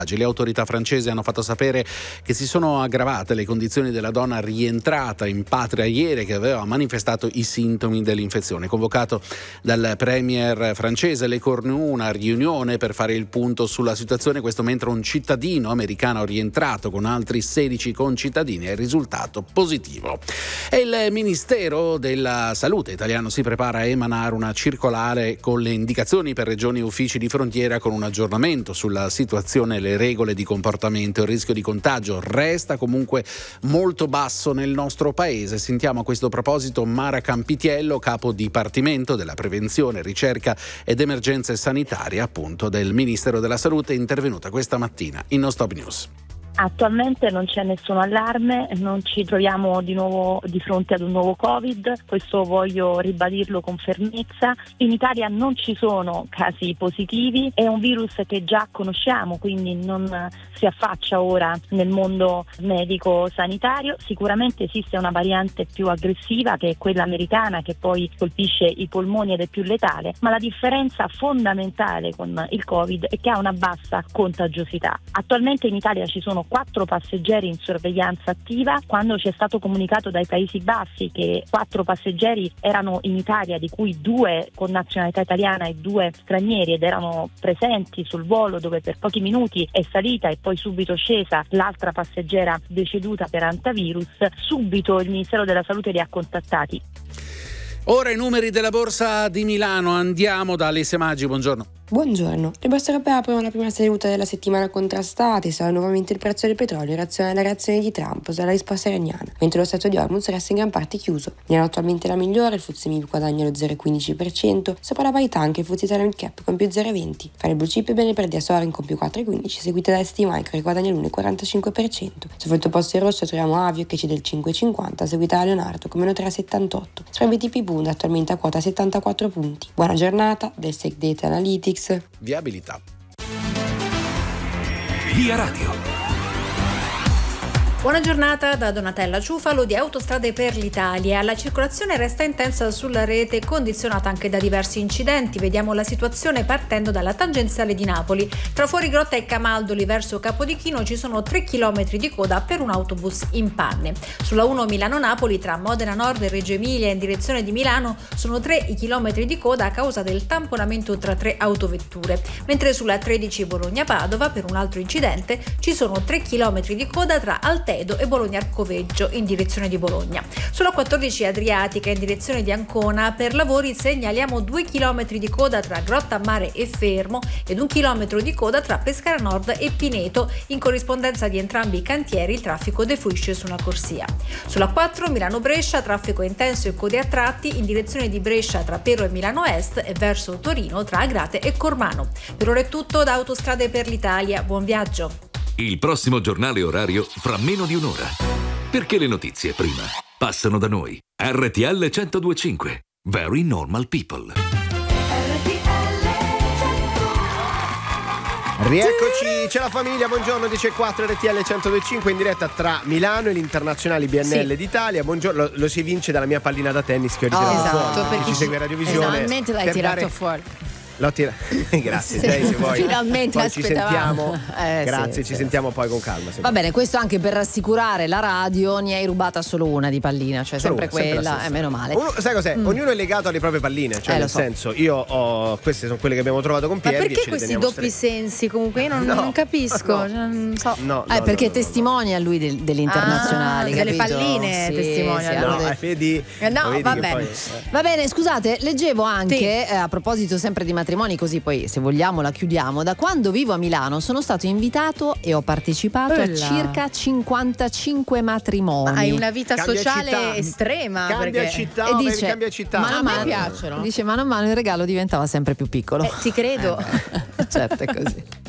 Le autorità francesi hanno fatto sapere che si sono aggravate le condizioni della donna rientrata in patria ieri, che aveva manifestato i sintomi dell'infezione. Convocato dal premier francese Le Cornu una riunione per fare il punto sulla situazione, questo mentre un cittadino americano rientrato con altri 16 concittadini è risultato positivo. E il Ministero della Salute italiano si prepara a emanare una circolare con le indicazioni per regioni e uffici di frontiera, con un aggiornamento sulla situazione e le regole di comportamento. Il rischio di contagio resta comunque molto basso nel nostro paese. Sentiamo a questo proposito Mara Campitiello, capo dipartimento della prevenzione, ricerca ed emergenze sanitarie appunto del Ministero della Salute, intervenuta questa mattina in Non Stop News. Attualmente non c'è nessun allarme, non ci troviamo di nuovo di fronte ad un nuovo Covid, questo voglio ribadirlo con fermezza. In Italia non ci sono casi positivi, è un virus che già conosciamo, quindi non si affaccia ora nel mondo medico-sanitario. Sicuramente esiste una variante più aggressiva, che è quella americana, che poi colpisce i polmoni ed è più letale, ma la differenza fondamentale con il Covid è che ha una bassa contagiosità. Attualmente in Italia ci sono 4 passeggeri in sorveglianza attiva, quando ci è stato comunicato dai Paesi Bassi che 4 passeggeri erano in Italia, di cui 2 con nazionalità italiana e 2 stranieri, ed erano presenti sul volo dove per pochi minuti è salita e poi subito scesa l'altra passeggera deceduta per antivirus. Subito il Ministero della Salute li ha contattati. Ora i numeri della borsa di Milano, andiamo da Alessia Maggi, buongiorno. Buongiorno. Le borse europee aprono la prima seduta della settimana contrastate. Sarà nuovamente il prezzo del petrolio in reazione alla reazione di Trump sulla risposta iraniana, mentre lo Stretto di Hormuz resta in gran parte chiuso. Milano attualmente la migliore, il FTSE MIB guadagna lo 0,15%, sopra la parità anche il FTSE Italia Mid Cap con più 0,20%. Fra le blue chip bene per Soaring con più 4,15%, seguita da ST Micro che guadagna l'1,45%. Sul fronte in rosso troviamo Avio che cede il 5,50%, seguita da Leonardo con meno 3,78%. Sui BTP Bund attualmente a quota 74 punti. Buona giornata del Sec Data Analytics. Viabilità. Via Radio. Buona giornata da Donatella Ciufalo di Autostrade per l'Italia. La circolazione resta intensa sulla rete, condizionata anche da diversi incidenti. Vediamo la situazione partendo dalla tangenziale di Napoli. Tra Fuorigrotta e Camaldoli verso Capodichino ci sono 3 km di coda per un autobus in panne. Sulla 1 Milano-Napoli tra Modena Nord e Reggio Emilia in direzione di Milano sono 3 i chilometri di coda a causa del tamponamento tra 3 autovetture. Mentre sulla 13 Bologna-Padova per un altro incidente ci sono 3 km di coda tra Altedo e Bologna Arcoveggio in direzione di Bologna. Sulla 14 Adriatica in direzione di Ancona per lavori segnaliamo 2 km di coda tra Grotta Mare e Fermo ed 1 chilometro di coda tra Pescara Nord e Pineto. In corrispondenza di entrambi i cantieri il traffico defluisce su una corsia. Sulla 4 Milano-Brescia traffico intenso e code a tratti in direzione di Brescia tra Pero e Milano Est e verso Torino tra Agrate e Cormano. Per ora è tutto da Autostrade per l'Italia. Buon viaggio. Il prossimo giornale orario fra meno di un'ora. Perché le notizie prima passano da noi. RTL 102.5. Very Normal People. Rieccoci, c'è la famiglia, buongiorno, 10:04 RTL 102.5 in diretta tra Milano e l'Internazionale BNL d'Italia. Buongiorno, lo si vince dalla mia pallina da tennis che ho ritirato fuori. Perché ci segue Radiovisione. Finalmente l'hai tirato fuori. Grazie, Jay, se vuoi. Finalmente poi ci sentiamo. Grazie, sì, ci sentiamo poi con calma. Va bene, questo anche per rassicurare la radio. Ne hai rubata solo una di pallina, cioè sempre quella, meno male. Sai cos'è? Ognuno è legato alle proprie palline, cioè nel senso, io ho queste sono quelle che abbiamo trovato con Pieri. Ma perché questi doppi sensi? Comunque io non capisco. Non so. Perché testimonia lui dell'internazionale, delle palline, testimonia. Vedi? Va bene. Va bene, scusate, leggevo anche a proposito sempre di matrimoni, così poi se vogliamo la chiudiamo. Da quando vivo a Milano sono stato invitato e ho partecipato a circa 55 matrimoni. Hai una vita sociale estrema. Cambia città, e dice, cambia città. A me piacciono. Dice mano a mano il regalo diventava sempre più piccolo. Ti credo. Certo, è così.